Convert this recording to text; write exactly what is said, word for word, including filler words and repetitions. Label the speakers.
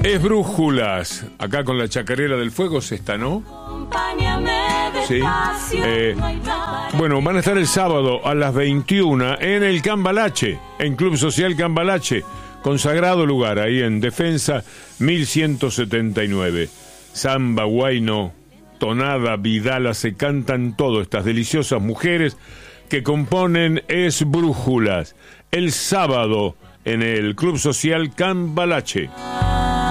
Speaker 1: Es Brújulas, acá con la Chacarera del Fuego, ¿esta no? Sí. Eh, bueno, van a estar el sábado a las veintiuna en el Cambalache, en Club Social Cambalache, consagrado lugar ahí en Defensa mil ciento setenta y nueve. Samba, guayno, tonada, vidala, se cantan todo, estas deliciosas mujeres que componen Es Brújulas, el sábado en el Club Social Cambalache.